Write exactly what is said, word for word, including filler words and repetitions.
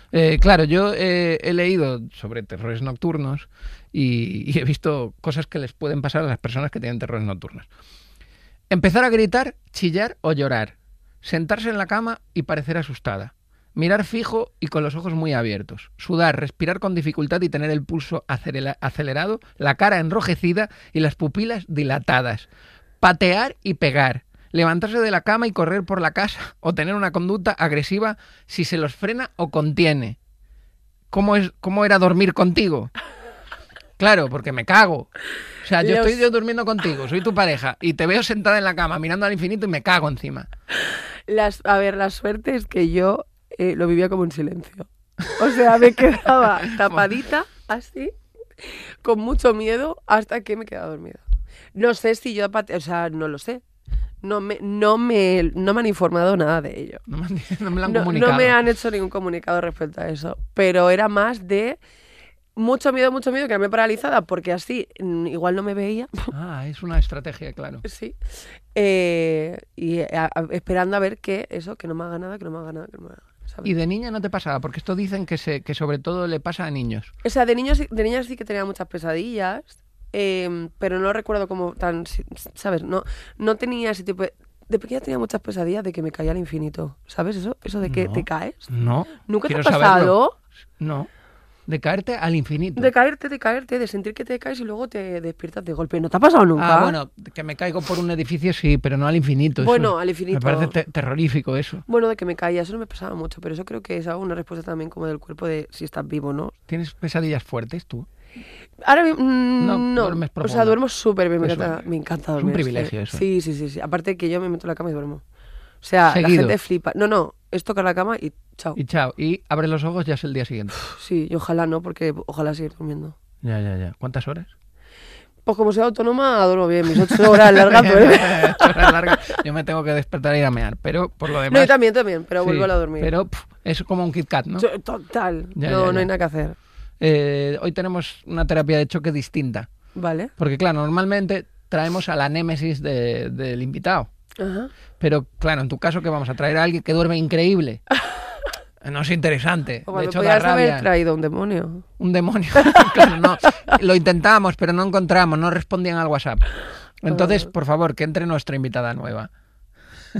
Eh, claro, yo eh, he leído sobre terrores nocturnos y, y he visto cosas que les pueden pasar a las personas que tienen terrores nocturnos. Empezar a gritar, chillar o llorar. Sentarse en la cama y parecer asustada. Mirar fijo y con los ojos muy abiertos. Sudar, respirar con dificultad y tener el pulso acelerado, la cara enrojecida y las pupilas dilatadas. Patear y pegar. Levantarse de la cama y correr por la casa o tener una conducta agresiva si se los frena o contiene. ¿Cómo es, cómo era dormir contigo? Claro, porque me cago. O sea, yo los... estoy yo durmiendo contigo, soy tu pareja, y te veo sentada en la cama mirando al infinito y me cago encima. Las, a ver, la suerte es que yo eh, lo vivía como en silencio. O sea, me quedaba tapadita, así, con mucho miedo, hasta que me quedaba dormida. No sé si yo... O sea, no lo sé. No me, no, me, no me han informado nada de ello. No me, no me lo han no, comunicado. No me han hecho ningún comunicado respecto a eso. Pero era más de mucho miedo, mucho miedo, quedarme paralizada, porque así igual no me veía. Ah, es una estrategia, claro. Sí. Eh, y a, a, esperando a ver que eso, que no me haga nada, que no me haga nada, que no me haga nada. ¿Sabes? ¿Y de niña no te pasaba? Porque esto dicen que, se, que sobre todo le pasa a niños. O sea, de, niños, de niñas sí que tenía muchas pesadillas. Eh, pero no recuerdo como tan, ¿sabes? No, no tenía ese tipo de... De pequeña tenía muchas pesadillas de que me caía al infinito, ¿sabes eso? Eso de que no, te caes. No. ¿Nunca te ha pasado? Saberlo. No. De caerte al infinito. De caerte, de caerte, de sentir que te caes y luego te despiertas de golpe. ¿No te ha pasado nunca? Ah, bueno, que me caigo por un edificio sí, pero no al infinito. Bueno, eso al infinito. Me parece te terrorífico eso. Bueno, de que me caía, eso no me pasaba mucho, pero eso creo que es una respuesta también como del cuerpo de si estás vivo o no. ¿Tienes pesadillas fuertes tú? Ahora mmm, no, no. duermes profundo. O sea, duermo súper bien, me encanta, me encanta dormir. Es un privilegio eso. Sí, sí, sí, sí. Aparte que yo me meto en la cama y duermo. O sea, Seguido. La gente flipa. No, no, es tocar la cama y chao. Y chao. Y abres los ojos ya es el día siguiente. Sí, y ojalá no, porque ojalá seguir durmiendo. Ya, ya, ya. ¿Cuántas horas? Pues como soy autónoma, duermo bien. Mis ocho horas largas, ¿eh? ocho horas largas. Yo me tengo que despertar e ir a mear, pero por lo demás... No, yo también, también, pero sí, vuelvo a dormir. Pero pff, es como un Kit Kat, ¿no? Total. Ya, no, ya, ya. no hay nada que hacer. Eh, hoy tenemos una terapia de choque distinta. Vale. Porque, claro, normalmente traemos a la némesis de, del invitado. Ajá. Pero, claro, en tu caso, que vamos a traer a alguien que duerme increíble. No es interesante. O de hecho, podrías da rabia. haber traído un demonio. Un demonio. Claro, no. Lo intentamos, pero no encontramos, no respondían al WhatsApp. Entonces, por favor, que entre nuestra invitada nueva.